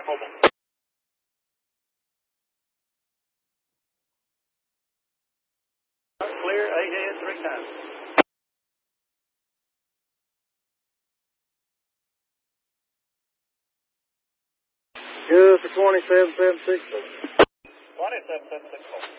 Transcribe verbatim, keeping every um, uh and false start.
Contact mobile. Clear, eight head, three times. Good for twenty-seven seven six four. twenty-seven seven six four.